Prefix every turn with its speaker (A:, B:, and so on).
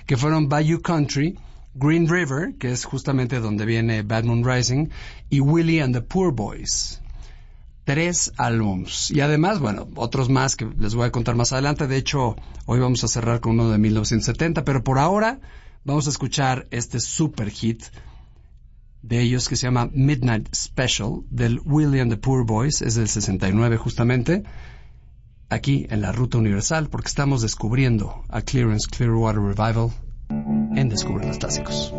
A: que fueron Bayou Country, Green River, que es justamente donde viene Bad Moon Rising, y Willie and the Poor Boys. 3 álbums. Y además, bueno, otros más que les voy a contar más adelante. De hecho, hoy vamos a cerrar con uno de 1970, pero por ahora vamos a escuchar este super hit de ellos que se llama Midnight Special, del Willie and the Poor Boys, es del 69 justamente, aquí en la Ruta Universal, porque estamos descubriendo a Creedence Clearwater Revival en Descubrir los Clásicos.